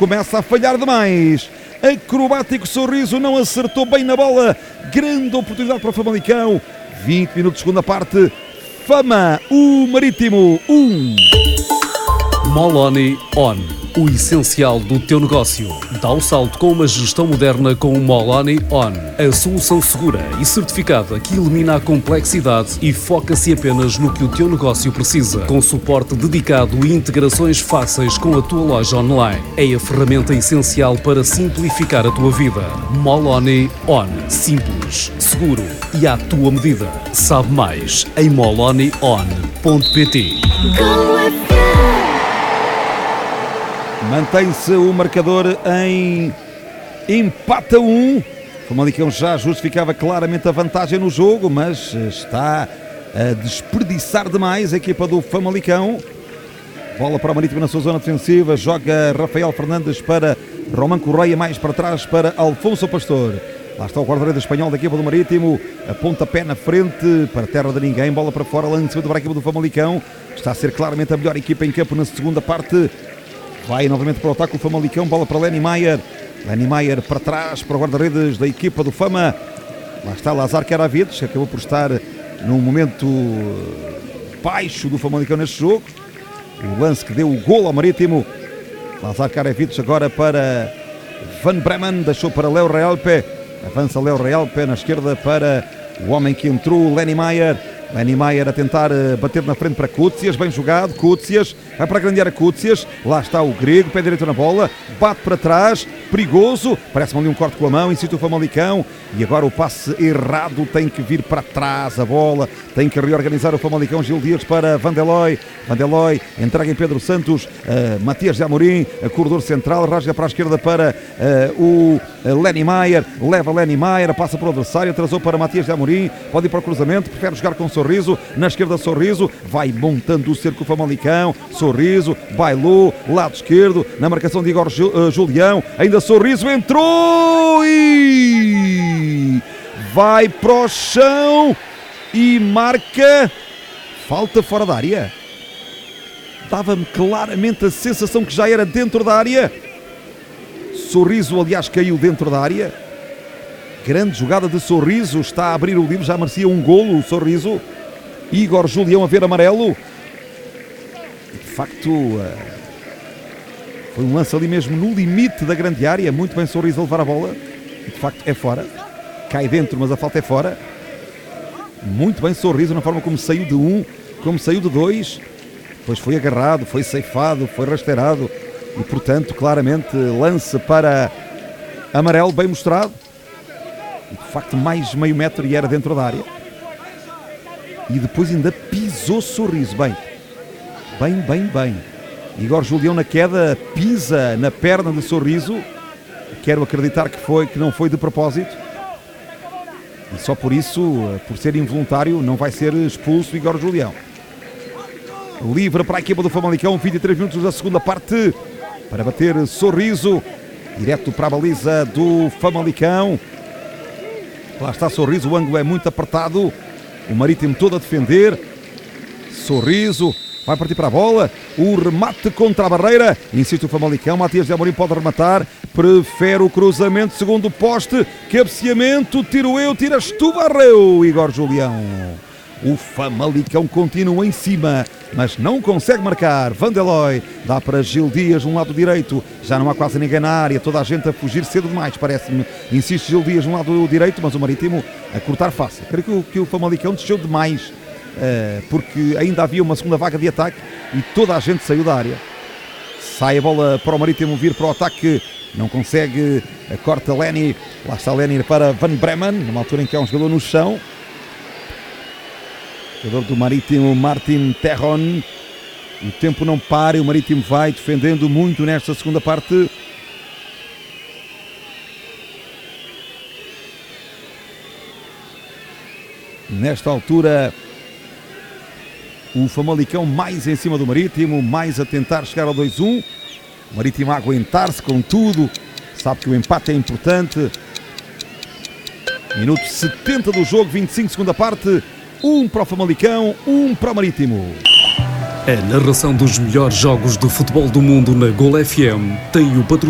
começa a falhar demais. Acrobático Sorriso não acertou bem na bola. Grande oportunidade para o Famalicão. 20 minutos de segunda parte. Fama, o Marítimo 1. Moloni On, o essencial do teu negócio. Dá o salto com uma gestão moderna com o Moloni On. A solução segura e certificada que elimina a complexidade e foca-se apenas no que o teu negócio precisa. Com suporte dedicado e integrações fáceis com a tua loja online. É a ferramenta essencial para simplificar a tua vida. Moloni On. Simples, seguro e à tua medida. Sabe mais em molonion.pt. Mantém-se o marcador em empate a 1. O Famalicão já justificava claramente a vantagem no jogo, mas está a desperdiçar demais a equipa do Famalicão. Bola para o Marítimo na sua zona defensiva. Joga Rafael Fernandes para Román Correia, mais para trás para Alfonso Pastor. Lá está o guarda-redes espanhol da equipa do Marítimo. A pontapé na frente para a terra de ninguém. Bola para fora, lançamento para a equipa do Famalicão. Está a ser claramente a melhor equipa em campo na segunda parte. Vai novamente para o ataque o Famalicão, bola para Lenny Maier. Lenny Maier para trás, para o guarda-redes da equipa do Fama. Lá está Lazar Karavides, que acabou por estar num momento baixo do Famalicão neste jogo. O lance que deu o golo ao Marítimo. Lazar Karavides agora para Van Bremen, deixou para Léo Realpe. Avança Léo Realpe na esquerda para o homem que entrou, Lenny Maier. Lenny Maier a tentar bater na frente para Cútsias, bem jogado, Cútsias, vai para a grande área Cútsias, lá está o grego, pé direito na bola, bate para trás, perigoso, parece-me ali um corte com a mão, insiste o Famalicão, e agora o passe errado, tem que vir para trás a bola, tem que reorganizar o Famalicão. Gil Dias para Vandeloy, Vandeloy entrega em Pedro Santos, Matias de Amorim, corredor central, rasga para a esquerda para o Lenny Maier, leva Lenny Maier, passa para o adversário, atrasou para Matias de Amorim, pode ir para o cruzamento, prefere jogar com Sorriso, na esquerda Sorriso, vai montando o cerco o Famalicão, Sorriso, bailou, lado esquerdo, na marcação de Igor Julião, ainda Sorriso, entrou e vai para o chão e marca falta fora da área. Dava-me claramente a sensação que já era dentro da área. Sorriso, aliás, caiu dentro da área. Grande jogada de Sorriso, está a abrir o livro, já merecia um golo o Sorriso. Igor Julião a ver amarelo. De facto, foi um lance ali mesmo no limite da grande área. Muito bem Sorriso a levar a bola. De facto é fora. Cai dentro, mas a falta é fora. Muito bem Sorriso na forma como saiu de 1, como saiu de 2. Depois foi agarrado, foi ceifado, foi rasteirado. E portanto, claramente, lance para amarelo bem mostrado. E de facto mais meio metro e era dentro da área. E depois ainda pisou Sorriso. Bem. Igor Julião na queda pisa na perna de Sorriso. Quero acreditar que não foi de propósito. E só por isso, por ser involuntário, não vai ser expulso Igor Julião. Livre para a equipa do Famalicão, 23 minutos da segunda parte. Para bater Sorriso. Direto para a baliza do Famalicão. Lá está Sorriso, o ângulo é muito apertado. O Marítimo todo a defender. Sorriso, vai partir para a bola. O remate contra a barreira. Insiste o Famalicão, Matias de Amorim pode rematar. Prefere o cruzamento, segundo poste. Cabeceamento, tiro eu, tiras tu, barreu Igor Julião. O Famalicão continua em cima, mas não consegue marcar. Vandeloy dá para Gil Dias no lado direito. Já não há quase ninguém na área. Toda a gente a fugir cedo demais, parece-me. Insiste Gil Dias no lado direito, mas o Marítimo a cortar fácil. Creio que o Famalicão desceu demais, porque ainda havia uma segunda vaga de ataque e toda a gente saiu da área. Sai a bola para o Marítimo vir para o ataque. Não consegue. Corta Lenny. Lá está Lenny para Van Bremen, numa altura em que há um jogador no chão. Jogador do Marítimo, Martin Terron. O tempo não para e o Marítimo vai defendendo muito nesta segunda parte. Nesta altura, o Famalicão mais em cima do Marítimo, mais a tentar chegar ao 2-1. O Marítimo a aguentar-se com tudo. Sabe que o empate é importante. Minuto 70 do jogo, 25 segunda parte. 1 para o Famalicão, 1 para o Marítimo. A narração dos melhores jogos de futebol do mundo na Gol FM tem o patrocínio